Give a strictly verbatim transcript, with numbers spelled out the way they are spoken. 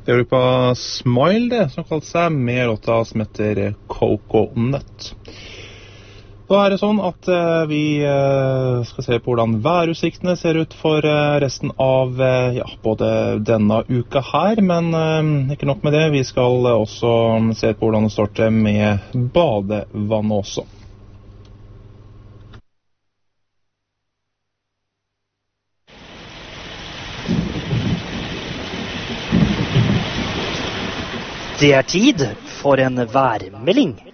Det er gruppa Smile, det, som kalte seg, med låta som heter Coconut. Da er det sånn at uh, vi uh, skal se på hvordan værutsiktene ser ut for uh, resten av uh, ja, både denne uka her, men uh, ikke nok med det, vi skal uh, også se på hvordan det står til med badevann også. Det er tid for en værmelding.